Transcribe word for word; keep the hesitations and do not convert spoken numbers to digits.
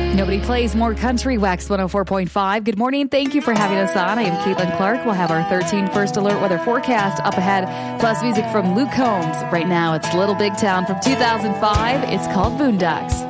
Nobody plays more country. Wax one oh four point five. Good morning. Thank you for having us on. I am Caitlin Clark. We'll have our thirteen first alert weather forecast up ahead, plus music from Luke Combs. Right now, it's Little Big Town from two thousand five. It's called Boondocks.